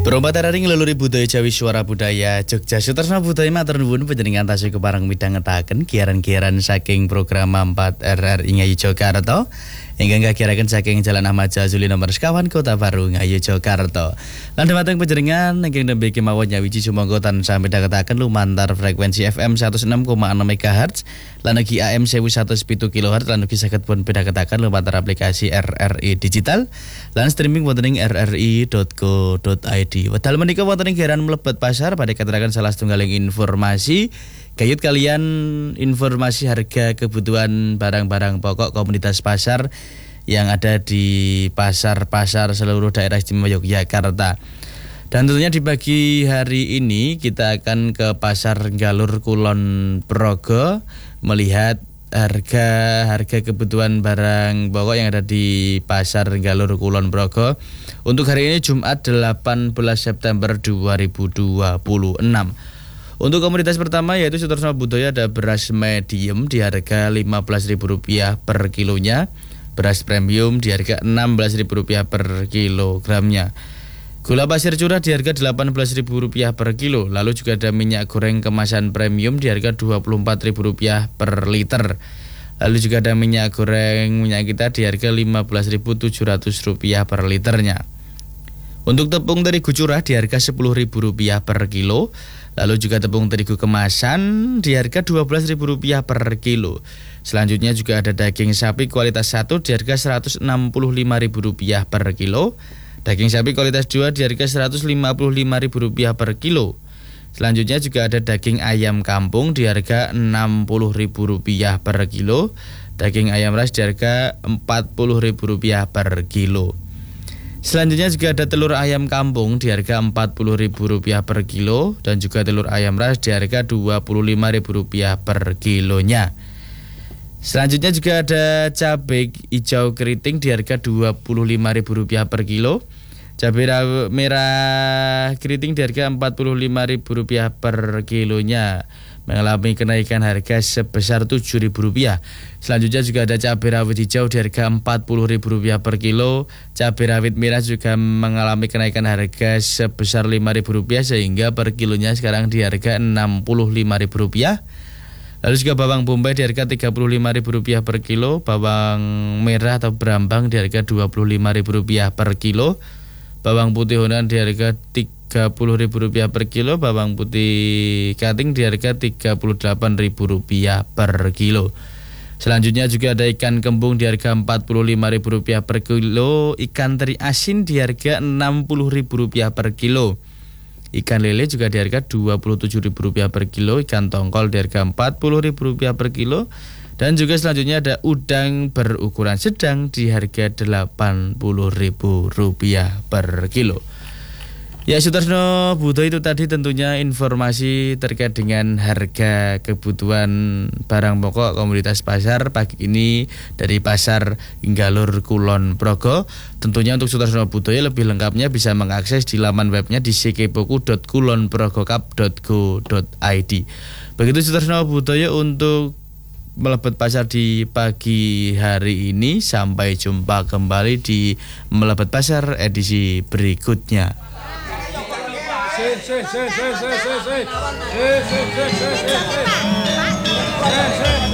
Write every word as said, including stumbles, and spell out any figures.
Perombatarari ngeluluri budaya Jawi Suara Budaya Jogja Sutersna Budaya matur nuwun panjenengan tasih kepareng midhangetaken kiaran-kiaran saking program empat R R I Ngayu Jogarta ingkang kakiraken saking Jalan Ahmad Jazuli nomor sekawan Kota Baru Ngayu Jogarta. Lan dhumateng panjenengan ingkang nembe kemawon nyawiji sumangga tansah midhangetaken lumantar frekuensi F M seratus enam koma enam megahertz lan ugi A M seribu seratus pitu kilohertz lan ugi saged pun midhangetaken lumantar aplikasi R R I digital lan streaming wonten ing r r i dot co dot i d. Wedal menika wonten ing geran mlebet pasar badhe katuraken salah setunggaling informasi gayut kalian informasi harga kebutuhan barang-barang pokok komunitas pasar yang ada di pasar-pasar seluruh daerah istimewa Yogyakarta. Dan tentunya di pagi hari ini kita akan ke Pasar Galur Kulon Progo melihat harga-harga kebutuhan barang pokok yang ada di Pasar Galur Kulon Progo untuk hari ini Jumat delapan belas September dua ribu dua puluh enam. Untuk komoditas pertama yaitu Sutersna Budaya ada beras medium di harga lima belas ribu rupiah per kilonya, beras premium di harga enam belas ribu rupiah per kilogramnya. Gula pasir curah di harga delapan belas ribu rupiah per kilo. Lalu juga ada minyak goreng kemasan premium di harga dua puluh empat ribu rupiah per liter. Lalu juga ada minyak goreng minyak kita di harga lima belas ribu tujuh ratus rupiah per liternya. Untuk tepung terigu curah di harga sepuluh ribu rupiah per kilo. Lalu juga tepung terigu kemasan di harga dua belas ribu rupiah per kilo. Selanjutnya juga ada daging sapi kualitas satu di harga seratus enam puluh lima ribu rupiah per kilo. Daging sapi kualitas dua di harga seratus lima puluh lima ribu rupiah per kilo. Selanjutnya juga ada daging ayam kampung di harga enam puluh ribu rupiah per kilo. Daging ayam ras di harga empat puluh ribu rupiah per kilo. Selanjutnya juga ada telur ayam kampung di harga empat puluh ribu rupiah per kilo. Dan juga telur ayam ras di harga dua puluh lima ribu rupiah per kilonya. Selanjutnya juga ada cabai hijau keriting di harga dua puluh lima ribu rupiah per kilo. Cabai merah keriting di harga empat puluh lima ribu rupiah per kilonya, mengalami kenaikan harga sebesar tujuh ribu rupiah. Selanjutnya juga ada cabai rawit hijau di harga empat puluh ribu rupiah per kilo. Cabai rawit merah juga mengalami kenaikan harga sebesar lima ribu rupiah sehingga per kilonya sekarang di harga enam puluh lima ribu rupiah. Lalu juga bawang bombay di harga tiga puluh lima ribu rupiah per kilo. Bawang merah atau berambang di harga dua puluh lima ribu rupiah per kilo. Bawang putih Honan di harga tiga puluh ribu rupiah per kilo. Bawang putih Kating di harga tiga puluh delapan ribu rupiah per kilo. Selanjutnya juga ada ikan kembung di harga empat puluh lima ribu rupiah per kilo. Ikan teri asin di harga enam puluh ribu rupiah per kilo. Ikan lele juga di harga dua puluh tujuh ribu rupiah per kilo. Ikan tongkol di harga empat puluh ribu rupiah per kilo. Dan juga selanjutnya ada udang berukuran sedang di harga delapan puluh ribu rupiah per kilo. Ya, Sutersna Budaya itu tadi tentunya informasi terkait dengan harga kebutuhan barang pokok komoditas pasar pagi ini dari Pasar Galur Kulon Progo. Tentunya untuk Sutersna Budaya lebih lengkapnya bisa mengakses di laman webnya di sekepoku dot kulonprogokap dot go dot i d. Begitu Sutersna Budaya untuk Melebet Pasar di pagi hari ini. Sampai jumpa kembali di Melebet Pasar edisi berikutnya. Si, si, si, si, si, si, si. Si, si, si, si, si, si. Si, si.